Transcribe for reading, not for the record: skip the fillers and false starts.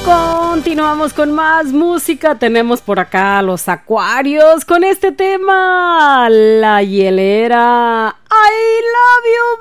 Continuamos con más música. Tenemos por acá a los Acuarios con este tema, La Hielera. I love you,